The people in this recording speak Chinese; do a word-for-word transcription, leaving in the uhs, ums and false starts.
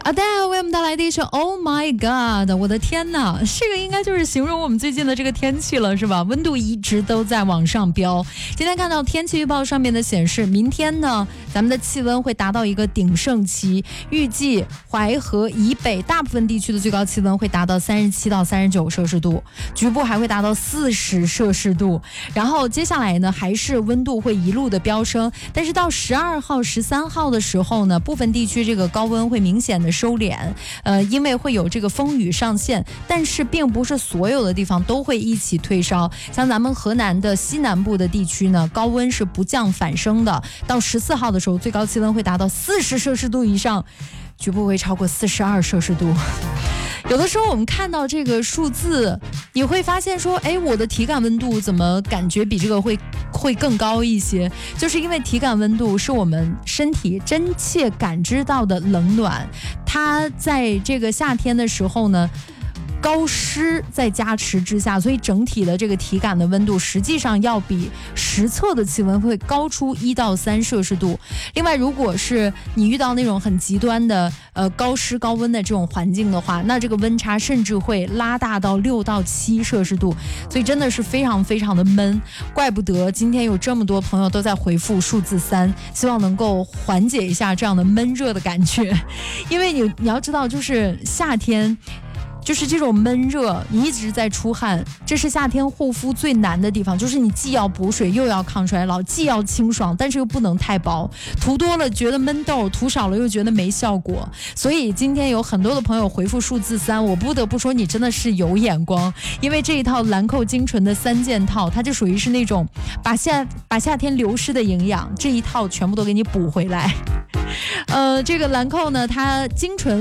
Adele 为我们带来的一首 Oh My God， 我的天哪，这个应该就是形容我们最近的这个天气了，是吧？温度一直都在往上飙。今天看到天气预报上面的显示，明天呢，咱们的气温会达到一个鼎盛期，预计淮河以北大部分地区的最高气温会达到三十七到三十九摄氏度，局部还会达到四十摄氏度。然后接下来呢，还是温度会一路的飙升，但是到十二号、十三号的时候呢，部分地区这个高温会明显的收敛，呃，因为会有这个风雨上线，但是并不是所有的地方都会一起退烧。像咱们河南的西南部的地区呢，高温是不降反升的，到十四号的时候，最高气温会达到四十摄氏度以上，局部会超过四十二摄氏度。有的时候我们看到这个数字，你会发现说，哎，我的体感温度怎么感觉比这个会会更高一些？就是因为体感温度是我们身体真切感知到的冷暖，它在这个夏天的时候呢，高湿在加持之下，所以整体的这个体感的温度实际上要比实测的气温会高出一到三摄氏度。另外，如果是你遇到那种很极端的呃高湿高温的这种环境的话，那这个温差甚至会拉大到六到七摄氏度，所以真的是非常非常的闷。怪不得今天有这么多朋友都在回复数字三，希望能够缓解一下这样的闷热的感觉。因为你你要知道，就是夏天。就是这种闷热，你一直在出汗，这是夏天护肤最难的地方，就是你既要补水又要抗衰老，既要清爽，但是又不能太薄，涂多了觉得闷痘，涂少了又觉得没效果。所以今天有很多的朋友回复数字三，我不得不说你真的是有眼光，因为这一套兰蔻精纯的三件套，它就属于是那种把夏把夏天流失的营养这一套全部都给你补回来。呃，这个兰蔻呢，它精纯